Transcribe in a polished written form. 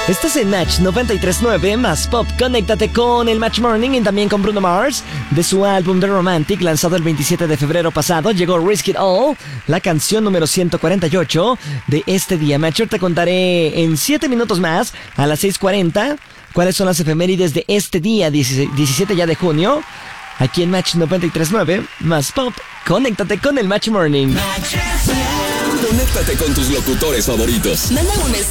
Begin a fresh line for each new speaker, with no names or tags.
Estás en Match 93.9 más Pop. Conéctate con el Match Morning y también con Bruno Mars. De su álbum The Romantic, lanzado el 27 de febrero pasado, llegó Risk It All, la canción número 148 de este día. Matcher, te contaré en 7 minutos más, a las 6:40, cuáles son las efemérides de este día, 17 ya de junio. Aquí en Match 93.9 más Pop. Conéctate con el Match Morning.
Conéctate con tus locutores favoritos.
Manda un